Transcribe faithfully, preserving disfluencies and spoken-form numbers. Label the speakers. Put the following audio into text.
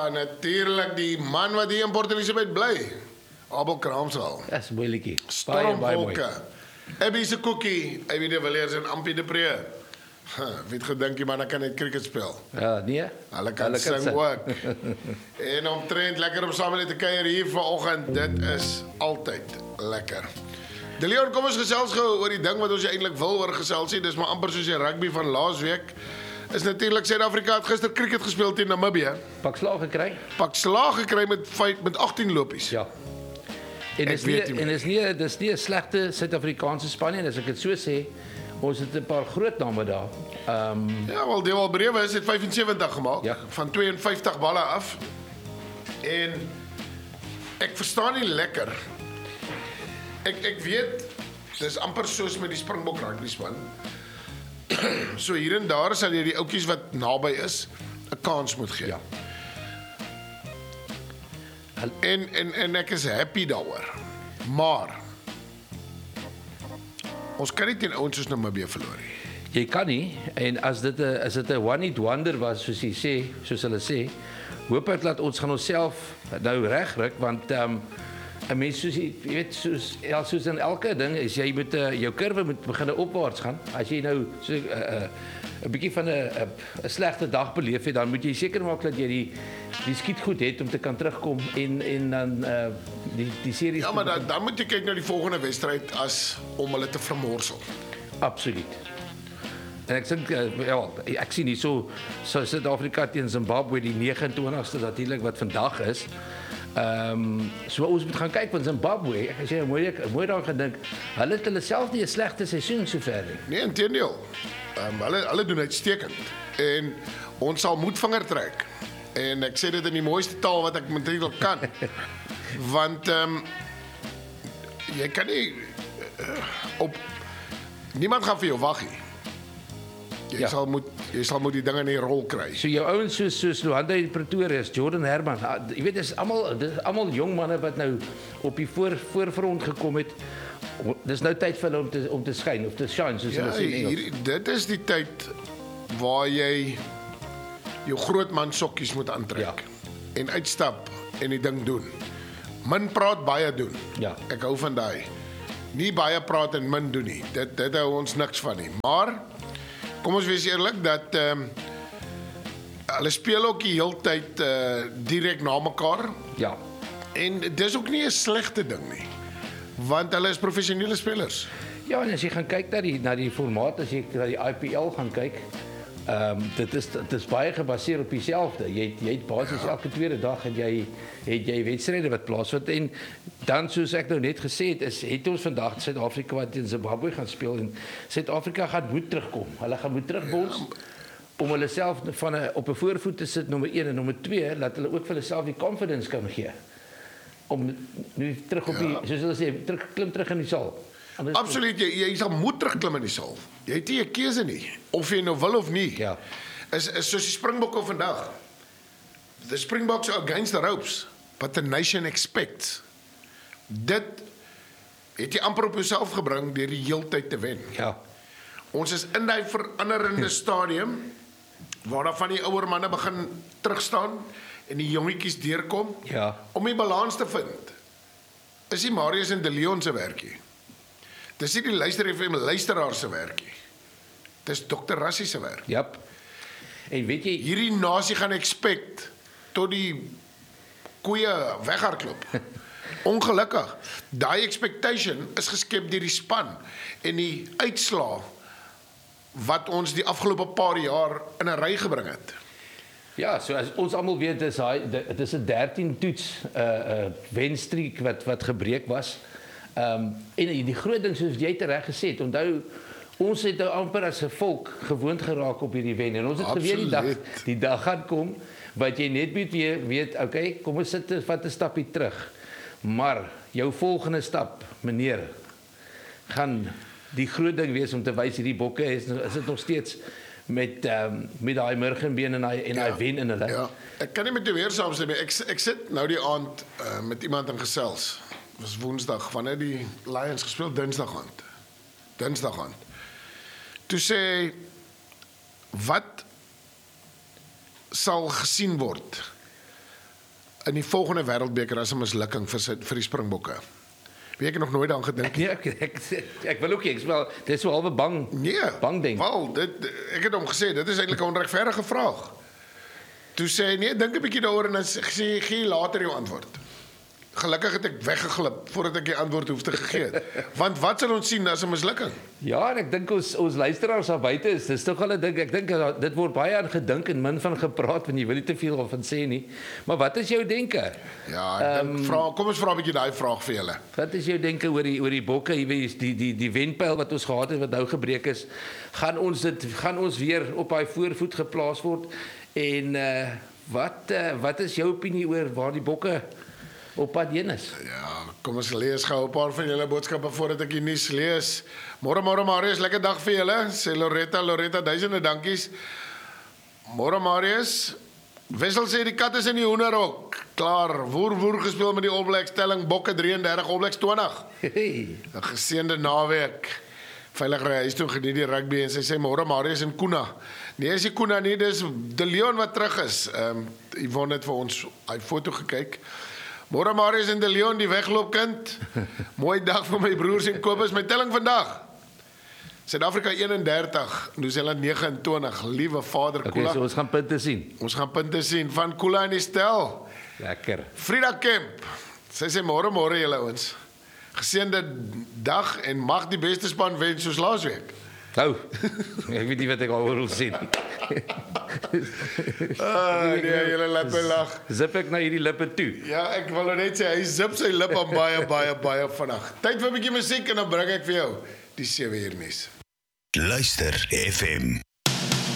Speaker 1: Ja, natuurlijk die man wat hier in Port Elizabeth bly. Abel Kraamsal.
Speaker 2: Dis moeilikie. Baie baie mooi.
Speaker 1: Stormwolke. Abby se koekie, Abby de Villiers en Ampie de Pre. Huh, wie het gedink die man kan net cricket speel.
Speaker 2: Ja, nee.
Speaker 1: Hulle kan sing ook. En omtrent lekker om saam net te kuier hier vanoggend. Dit is altyd lekker. De Leon, kom ons gesels gou oor die ding wat ons eintlik wil oor gesels nie. Dis maar amper soos die rugby van laasweek. Is natuurlik Suid-Afrika het gister cricket gespeel teen Namibië.
Speaker 2: Pak slaag gekry.
Speaker 1: Pak slaag gekry met vyf met agttien lopies.
Speaker 2: Ja. En dis nie en dis nie dis nie 'n slegte Suid-Afrikaanse span nie, as ek dit so sê. Ons het 'n paar groot name daar. Ehm um,
Speaker 1: Ja, wel Dewald Brewe is het vyfensewentig gemaak
Speaker 2: Ja.
Speaker 1: van twee en vyftig balle af. En ek verstaan nie lekker. Ek ek weet dis amper soos met die Springbok rugby span. So hier en daar sal jy die ouetjies wat naby is 'n kans moet gee.
Speaker 2: Ja.
Speaker 1: En en en ek is happy daaroor. Maar ons kan nie teen ouens soos Namibië verloor nie.
Speaker 2: jy kan nie en as dit 'n as dit 'n one hit wonder was soos jy sê, soos hulle sê, hoop ek dat ons gaan onsself nou regryk want ehm um, 'n mens soos jy jy weet soos ja, soos in elke ding is jy moet uh, jou kurwe moet begin opwaarts gaan. As jy nou so 'n uh, uh, 'n bietjie van 'n 'n slegte dag beleef het, dan moet jy seker maak dat jy die die skiet goed het om te kan terugkom en en dan uh, die die series
Speaker 1: Ja, maar dan dan moet jy kyk na die volgende wedstryd as om hulle te vermorsel.
Speaker 2: Absoluut. En ek dink uh, ja, ek sien nie so so Suid-Afrika teen Zimbabwe die nege en twintigste natuurlik wat vandag is. Ehm um, so ons moet gaan kyk van Zimbabwe. As jy mooi mooi daar gedink, hulle het hulle self nie 'n slegte seisoen sover nie.
Speaker 1: Nee, inteendeel. Ehm um, hulle hulle doen uitstekend. En ons sal moedvinger trek. En ek sê dit in die mooiste taal wat ek natuurlik kan. Want ehm um, jy kan nie uh, op niemand gaan vir jou wag nie. Jy
Speaker 2: Ja.
Speaker 1: sal moet jy sal moet die dinge in die rol kry.
Speaker 2: So jou ouens soos soos Luanda in Pretoria, Jordan Herman, ah, jy weet dis almal dis almal jong manne wat nou op die voor voorfront gekom het. Dis nou tyd vir hulle om te om te skyn of te shine soos
Speaker 1: Ja,
Speaker 2: hulle sê in Engels.
Speaker 1: hier, dit is die tyd waar jy jou groot man sokkies moet aantrek
Speaker 2: Ja.
Speaker 1: en uitstap en die ding doen. Min praat, baie doen.
Speaker 2: Ja.
Speaker 1: Ek hou van daai. Nie baie praat en min doen nie. Dit dit hou ons niks van nie. Maar kom ons wees eerlik dat ehm um, hulle speel ook die hele tyd uh, direk na mekaar
Speaker 2: Ja.
Speaker 1: en dis ook nie 'n slegte ding nie. Want hulle is professionele spelers.
Speaker 2: Ja, en as jy gaan kyk na die na die formaat, as jy na die I P L gaan kyk, ehm um, dit is dit is baie gebaseer op dieselfde. Jy jy het basies ja. elke tweede dag en jy het jy wedstryde wat plaasvind en dan soos ek nou net gesê het, is het ons vandag Suid-Afrika wat teen Zimbabwe gaan speel en Suid-Afrika gaan moet terugkom. Hulle gaan moet terugbons ja. om hulle self van 'n op 'n voorvoet te sit nommer een en nommer twee, laat hulle ook vir hulle self die confidence kan gee om nu terug op die ja. soos hulle sê terug klim terug in die saal. Anders
Speaker 1: Absoluut, jy, jy sal moet terugklim in die saal. Jy het nie 'n keuse nie, of jy nou wil of nie.
Speaker 2: Ja.
Speaker 1: Is is soos die Springbokke vandag. The Springboks are against the ropes, but the nation expects. Dit het jy amper op jouself gebring deur die heeltyd te wen.
Speaker 2: Ja.
Speaker 1: Ons is in daai veranderende stadium waar daar van die ouer manne begin terugstaan en die jongetjies deurkom
Speaker 2: Ja.
Speaker 1: om die balans te vind. Is nie Marius en De Leon se werkie. Dis nie die luister F M luisteraar se werkie. Dis dokter Rassie se werk.
Speaker 2: Jap. En weet jy,
Speaker 1: Hierdie nasie gaan expect tot die koeie weghardloop. Ongelukkig. Daai expectation is geskep deur die span en die uitslaa wat ons die afgelope paar jaar in 'n ry gebring het.
Speaker 2: ja, so as ons almal weet dis hy dit is 'n dertien toets uh uh wenstreek wat wat gebreek was. Ehm um, en die groot ding soos jy dit reg gesê het, onthou ons het nou amper as 'n volk gewoond geraak op hierdie wen en ons het geweet die dag die dag gaan kom wat jy net moet weet, weet okay, kom ons sit vat 'n stapie terug. Maar jou volgende stap, meneer, gaan die groot ding wees om te wys hierdie bokke is is dit nog steeds met um, met daai murgenbeen en hy en hy ja, wen in hulle.
Speaker 1: Ja. Ek kan nie met jou weer saamstem nie. Ek ek sit nou die aand uh, met iemand in gesels. Dit was Woensdag wanneer die Lions gespeel Dinsdag aand. Dinsdag aand. Toe sê wat sal gesien word in die volgende wêreldbeker as 'n mislukking vir sy, vir die Springbokke. Weet ek nog nooit aan gedink.
Speaker 2: Nee, ek ek, ek wil ook nie, ek wel, dit is so halwe bang.
Speaker 1: Nee,
Speaker 2: bang ding.
Speaker 1: Wel, dit ek het hom gesê, dit is eintlik 'n onregverdige vraag. Toe sê hy, nee, dink 'n bietjie daaroor en dan sê gee later jou antwoord. Gelukkig het ek weggeglip voordat ek die antwoord hoef te gegee het. Want wat sal ons sien as 'n mislukking?
Speaker 2: Ja, en ek dink ons ons luisteraars daar buite is, dis tog al 'n ding. Ek dink dit word baie aan gedink en min van gepraat, want jy wil nie te veel van sê nie. Maar wat is jou denke?
Speaker 1: Ja, ek um, dink vra, kom ons vra 'n bietjie daai vraag vir julle.
Speaker 2: Wat is jou denke oor die oor die bokke, jy weet die die die wenpyl wat ons gehad het wat nou gebreek is? Gaan ons dit gaan ons weer op daai voorvoet geplaas word? En uh, wat uh, wat is jou opinie oor waar die bokke op pad heen is?
Speaker 1: Ja, kom ons lees gou 'n paar van julle boodskappe voordat ek die nuus lees. Môre môre Marius, lekker dag vir julle. Sê Loretta, Loretta, duisende dankies. Môre Marius. Wissel sê die kat is in die hoenderhok. Klaar, woer woer gespeel met die All Blacks stelling bokke drieëndertig, All Blacks twintig.
Speaker 2: Hey.
Speaker 1: 'n Geseënde naweek. Veilig ry huis toe geniet die rugby en sy sê môre Marius en Kuna. Nee, is die Kuna nie, dis De Leon wat terug is. Ehm um, Yvonne het vir ons hy foto gekyk. Môre Marius en De Leon, die wegloopkind. Mooi dag vir my broers en Kobus. My telling vandag. Suid-Afrika eenendertig, Nieu-Seeland nege en twintig. Liewe Vader Kula.
Speaker 2: Okay, so ons gaan punte sien.
Speaker 1: Ons gaan punte sien van Kula en die stel.
Speaker 2: Lekker.
Speaker 1: Frida Kemp. Sy sê môre môre julle ouens. Geseënde dag en mag die beste span wen soos laasweek.
Speaker 2: Nou, ek weet nie wat ek al wil sê nie.
Speaker 1: Ah, nee, julle laat my lag.
Speaker 2: Zip ek na hierdie lippe toe.
Speaker 1: Ja, ek wil net sê hy zip sy lip aan baie baie baie vinnig. Tyd vir 'n bietjie musiek en dan bring ek vir jou die sewe uur nuus.
Speaker 3: Luister F M.